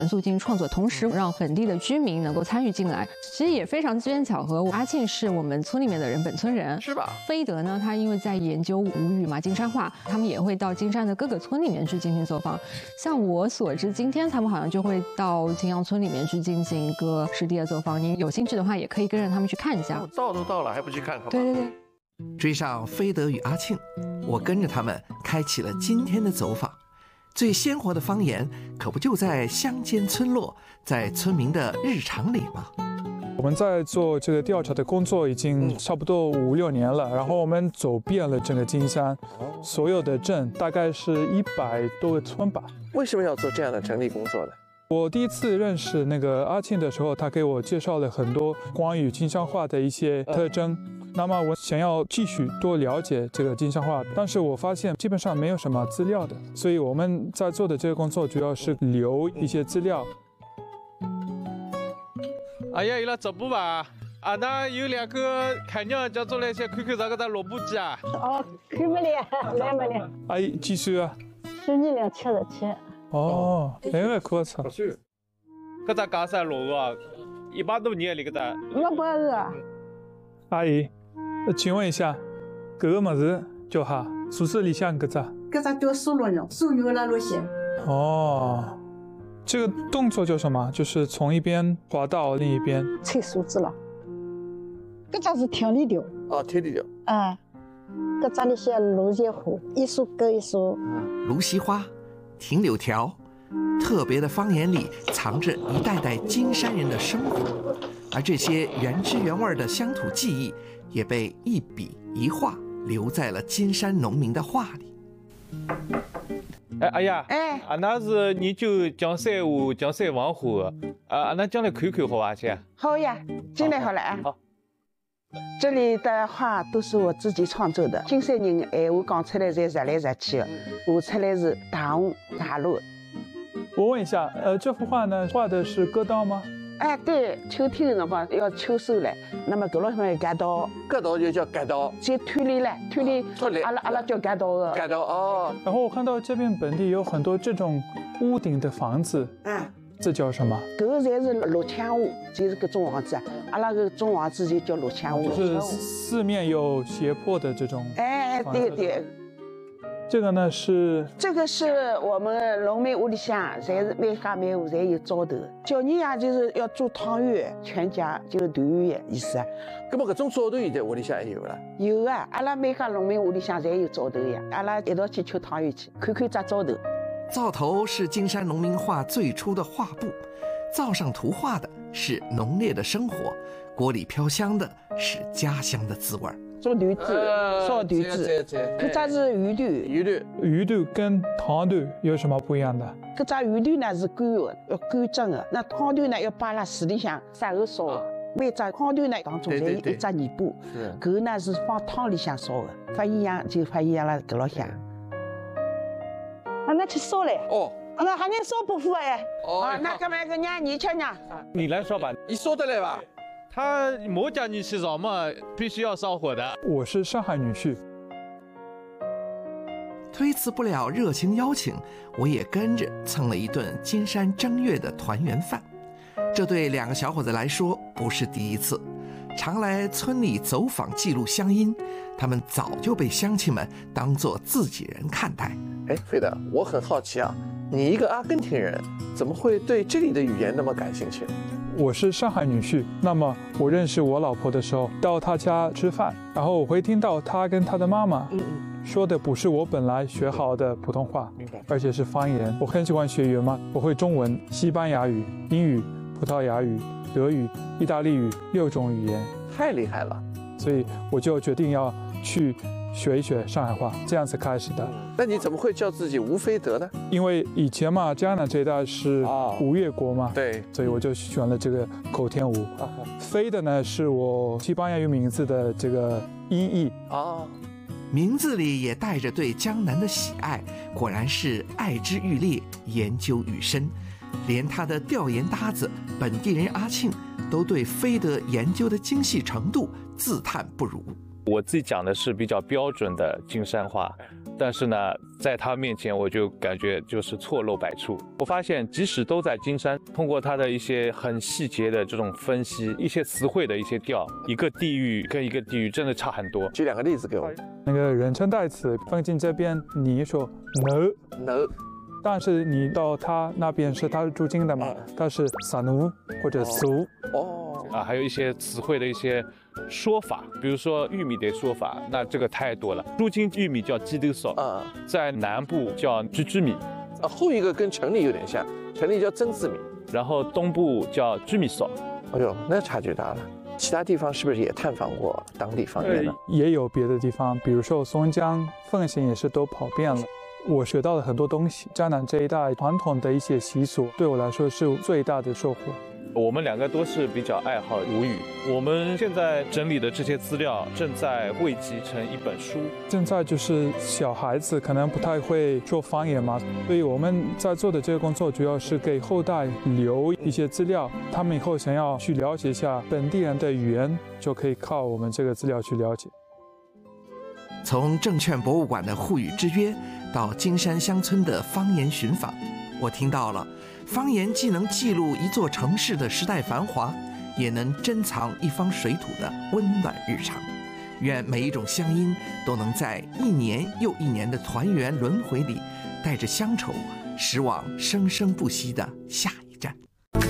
元素进行创作，同时让本地的居民能够参与进来。其实也非常机缘巧合，阿庆是我们村里面的人，本村人， 是吧？ 飞德呢，他因为在研究吴语嘛，金山话，他们也会到金山的各个村里面去进行走访。像我所知，今天他们好像就会到金阳村里面去进行一个实地的走访。您有兴趣的话，也可以跟着他们去看一下。 到都到了，还不去看看吗？ 对对对。 追上飞德与阿庆，我跟着他们开启了今天的走访。最鲜活的方言，可不就在乡间村落，在村民的日常里吗？ 我们在做这个调查的工作已经差不多5、6年了，然后我们走遍了整个金山，所有的镇大概是100多个村吧。 为什么要做这样的整理工作呢？ 我第一次认识那个阿庆的时候，他给我介绍了很多关于金山话的一些特征。那么我想要继续多了解这个金山话，但是我发现基本上没有什么资料的，所以我们在做的这个工作主要是留一些资料。 哎呀，有了走步吧？啊，那有2个看娘叫做那些 QQ 这个在萝卜鸡啊。 哦，看不来，来不来。 阿姨几岁啊 12年77。 哦，那个可操。 搿只家啥萝卜啊？100多年那个在。 我不是。 阿姨，请问一下，搿个么子叫啥？宿舍里向搿只？ 搿只叫手螺肉，手肉了螺线。 哦，这个动作叫什么？就是从一边滑到另一边。 吹树枝了。搿只是听力调。 哦，听力调。 啊，搿只里些芦叶花，一束搁一束。 芦席花、停柳条，特别的方言里藏着一代代金山人的生活。而这些原汁原味的乡土记忆，也被一笔一画留在了金山农民的画里。 哎，阿呀，啊，那是研究江山话、江山文化啊，那将来看看好吧，姐？ 好呀，进来好了啊。 好。 这里的话都是我自己创作的，金山人闲话讲出来侪直来直去的，画出来是大红大绿。 我问一下，这幅画呢，画的是割稻吗？ 哎，对，秋天的辰光要秋收了，那么搿老向割稻， 割稻就叫割稻， 就脱离了，脱离，阿拉叫割稻的。 割稻哦。 然后我看到这边本地有很多这种屋顶的房子，这叫什么？ 搿个侪是落墙屋，就是搿种房子，阿拉搿种房子就叫落墙屋， 就是四面有斜坡的这种。 哎，对对。 这个呢是， 这个是我们农民屋里向，侪是每家每户侪有灶头。叫你呀，就是要做汤圆，全家就团圆的意思啊。 那么搿种灶头现在屋里向还有了？ 有啊，阿拉每家农民屋里向侪有灶头呀。阿拉一道去吃汤圆去，看看只灶头。 灶头是金山农民画最初的画布，灶上涂画的是浓烈的生活，锅里飘香的是家乡的滋味。 做团子，烧团子，搿只是鱼团。 鱼团跟汤团有什么不一样的？ 搿只鱼团呢是干的，要干蒸的；那汤团呢要摆辣水里向晒后烧的。每只汤团呢当中侪有一只泥巴，搿呢是放汤里向烧的，发营养就发营养了，搿老香。那去烧嘞？ 哦， 那还能烧不腐哎？哦，那干嘛个让你吃呢？ 你来烧吧， 你烧得来吧？ 他没叫你去烧嘛，必须要烧火的。 我是上海女婿， 推辞不了热情邀请，我也跟着蹭了一顿金山正月的团圆饭。这对2个小伙子来说不是第一次，常来村里走访记录乡音，他们早就被乡亲们当作自己人看待。 哎，飞德，我很好奇啊，你一个阿根廷人，怎么会对这里的语言那么感兴趣？ 我是上海女婿，那么我认识我老婆的时候，到她家吃饭，然后我会听到她跟她的妈妈说的不是我本来学好的普通话，而且是方言。我很喜欢学语言嘛，我会中文、西班牙语、英语、葡萄牙语、德语、意大利语6种语言， 太厉害了。 所以我就决定要去学一学上海话，这样子开始的。 那你怎么会叫自己吴飞德呢？ 因为以前嘛，江南这一带是吴越国嘛， 对， 所以我就选了这个口天吴。飞的呢是我西班牙语名字的这个音译啊，名字里也带着对江南的喜爱，果然是爱之愈烈，研究愈深。连他的调研搭子本地人阿庆都对飞德研究的精细程度自叹不如。 我自己讲的是比较标准的金山话，但是呢，在他面前我就感觉就是错漏百出。我发现即使都在金山，通过他的一些很细节的这种分析，一些词汇的一些调，一个地域跟一个地域真的差很多。 举2个例子给我。 那个人称代词放进这边，你说 no， 但是你到他那边是他是驻京的嘛，他是撒奴或者苏。 还有一些词汇的一些说法，比如说玉米的说法，那这个太多了。驻京玉米叫鸡豆臊，在南部叫居居米， 后一个跟城里有点像，城里叫曾字米， 然后东部叫居米臊。 哎呦，那差距大了。其他地方是不是也探访过当地方言呢？ 也有别的地方，比如说松江、奉贤也是都跑遍了。我学到了很多东西，江南这一带传统的一些习俗，对我来说是最大的收获。 我们2个都是比较爱好吴语，我们现在整理的这些资料正在汇集成一本书。 现在就是小孩子可能不太会说方言嘛，所以我们在做的这个工作主要是给后代留一些资料，他们以后想要去了解一下本地人的语言，就可以靠我们这个资料去了解。 从证券博物馆的沪语之约到金山乡村的方言寻访，我听到了方言既能记录一座城市的时代繁华，也能珍藏一方水土的温暖日常。愿每一种乡音都能在1年又1年的团圆轮回里，带着乡愁驶往生生不息的下一